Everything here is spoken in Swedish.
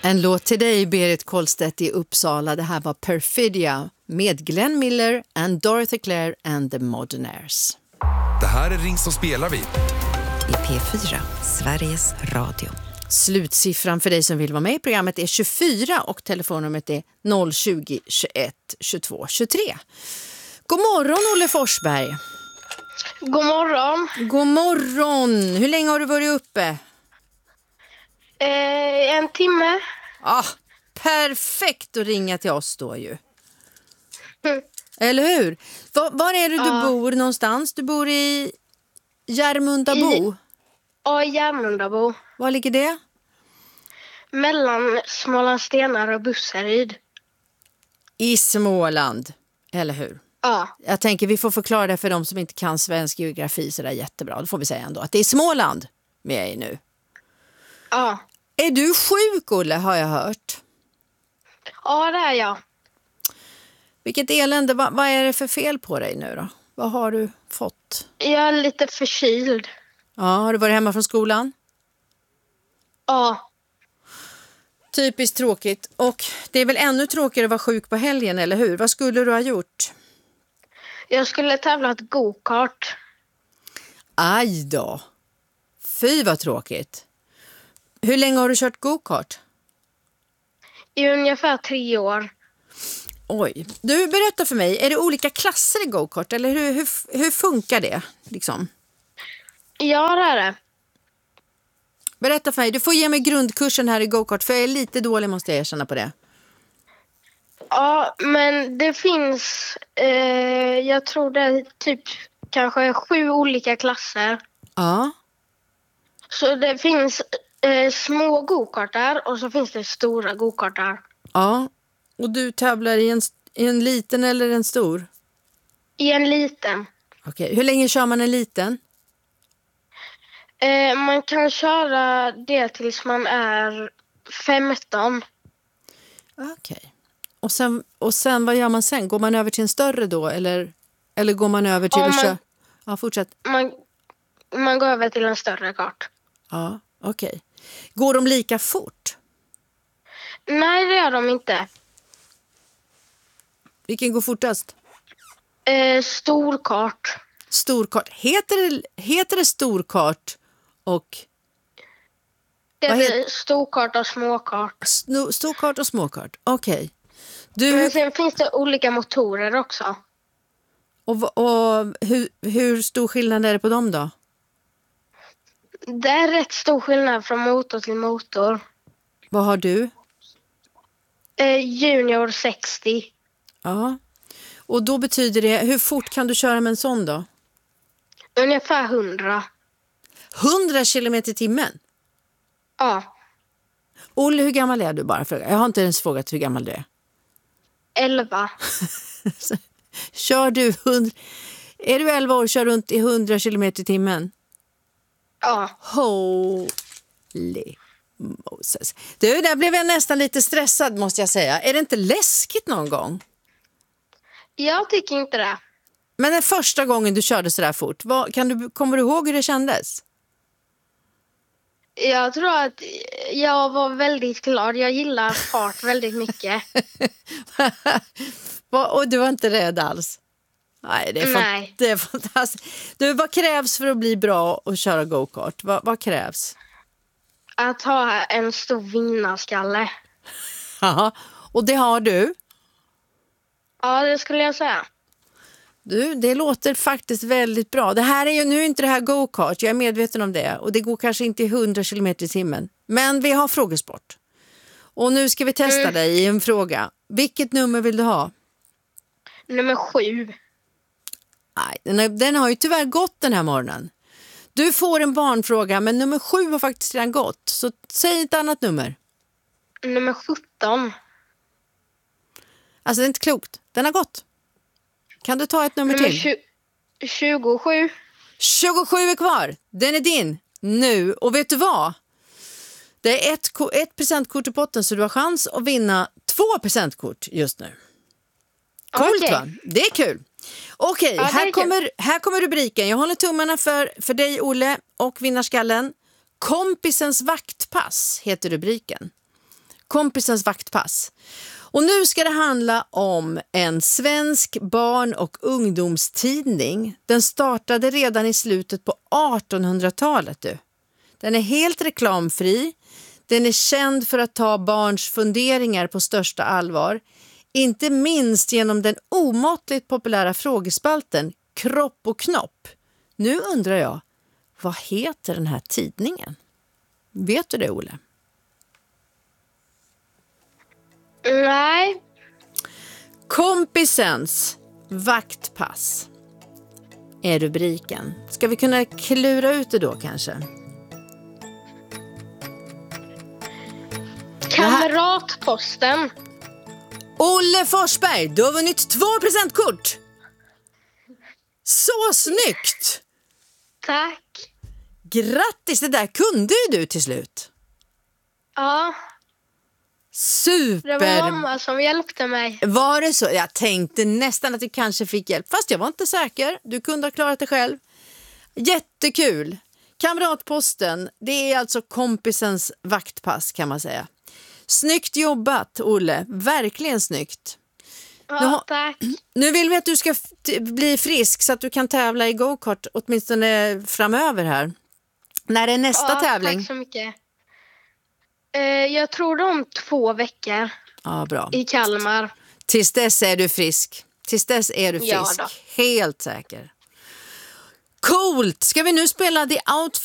En låt till dig, Berit Kollstedt i Uppsala. Det här var Perfidia med Glenn Miller and Dorothy Clare and the Modernaires. Det här är Ring så spelar vi. I P4, Sveriges Radio. Slutsiffran för dig som vill vara med i programmet är 24 och telefonnumret är 020 21 22 23. God morgon, Olle Forsberg. God morgon. God morgon. Hur länge har du varit uppe? En timme. Perfekt att ringa till oss då ju. Eller hur? Var är det du bor någonstans? Du bor i Järmundabo? Ja, Järmundabo. Var ligger det? Mellan Smålandstenar och Busseryd. I Småland, eller hur? Ja. Jag tänker vi får förklara det för de som inte kan svensk geografi så där jättebra. Då får vi säga ändå att det är Småland med i nu. Ja. Är du sjuk, Olle, har jag hört? Ja, det är jag. Vilket elände, vad är det för fel på dig nu då? Vad har du fått? Jag är lite förkyld. Ja, har du varit hemma från skolan? Ja. Typiskt tråkigt. Och det är väl ännu tråkigare att vara sjuk på helgen, eller hur? Vad skulle du ha gjort? Jag skulle tävla ett go-kart. Aj då. Fy vad tråkigt. Hur länge har du kört go-kart? I ungefär 3 år. Oj. Du, berätta för mig. Är det olika klasser i go-kart? Eller hur funkar det? Liksom? Ja, det är det. Berätta för mig. Du får ge mig grundkursen här i go-kart. För jag är lite dålig, måste jag erkänna på det. Ja, men det finns... jag tror det är typ kanske 7 olika klasser. Ja. Så det finns små go-kartar och så finns det stora go-kartar. Ja. Och du tävlar i en liten eller en stor? I en liten. Okej. Hur länge kör man en liten? Man kan köra det tills man är 15. Okej. Och sen vad gör man sen? Går man över till en större då? Eller går man över till att köra? Ja, fortsätt. Man går över till en större kart. Ja, okej. Går de lika fort? Nej, det gör de inte. Vilken går fortast? Storkart. Storkart. Heter det storkart och... Det är storkart och småkart. Storkart och småkart. Okej. Men sen finns det olika motorer också. Och hur stor skillnad är det på dem då? Det är rätt stor skillnad från motor till motor. Vad har du? Junior 60. Ja. Och då betyder det, hur fort kan du köra med en sån då? Ungefär 100. 100 kilometer i timmen? Ja. Olle, hur gammal är du bara? Jag har inte ens frågat hur gammal du är. 11. Kör du 100... Är du 11 år och kör runt i 100 kilometer i timmen? Ja. Holy Moses. Du, där blev jag nästan lite stressad måste jag säga. Är det inte läskigt någon gång? Jag tycker inte det. Men den första gången du körde så där fort, kommer du ihåg hur det kändes? Jag tror att jag var väldigt glad. Jag gillar fart väldigt mycket. Och du var inte rädd alls? Nej, det är fantastiskt. Du, vad krävs för att bli bra och köra go-kart? Vad krävs? Att ha en stor vinnarskalle. Ja, och det har du? Ja, det skulle jag säga. Du, det låter faktiskt väldigt bra. Det här är ju nu inte det här go-kart, jag är medveten om det. Och det går kanske inte i 100 kilometer i timmen. Men vi har frågesport. Och nu ska vi testa dig i en fråga. Vilket nummer vill du ha? Nummer 7. Nej, den har ju tyvärr gått den här morgonen. Du får en barnfråga, men nummer 7 har faktiskt redan gått. Så säg ett annat nummer. Nummer 17. Alltså det är inte klokt. Den har gått. Kan du ta ett nummer till? 27. 27 är kvar. Den är din nu. Och vet du vad? Det är ett presentkort i potten så du har chans att vinna 2 presentkort just nu. Coolt va? Det är kul. Okej, här kommer rubriken. Jag håller tummarna för dig Olle och vinnarskallen. Kompisens vaktpass heter rubriken. kompisens vaktpass. Och nu ska det handla om en svensk barn- och ungdomstidning. Den startade redan i slutet på 1800-talet. Den är helt reklamfri. Den är känd för att ta barns funderingar på största allvar. Inte minst genom den omåttligt populära frågespalten Kropp och knopp. Nu undrar jag, vad heter den här tidningen? Vet du det, Olle? Nej. Kompisens vaktpass är rubriken. Ska vi kunna klura ut det då kanske? Kamratposten. Olle Forsberg, du har vunnit 2 presentkort! Så snyggt! Tack. Grattis, det där kunde ju du till slut. Ja, Super! det var mamma som hjälpte mig. Var det så? Jag tänkte nästan att du kanske fick hjälp. Fast jag var inte säker. Du kunde ha klarat det själv. Jättekul! Kamratposten, det är alltså kompisens vaktpass kan man säga. Snyggt jobbat, Olle. Verkligen snyggt. Ja, tack. Nu vill vi att du ska bli frisk så att du kan tävla i go-kart åtminstone framöver här. När är nästa tävling? Tack så mycket. Jag tror om 2 veckor Ja, bra. i Kalmar. Tills dess är du frisk. Tills dess är du frisk. Ja då. Helt säker. Coolt! Ska vi nu spela The Outfit?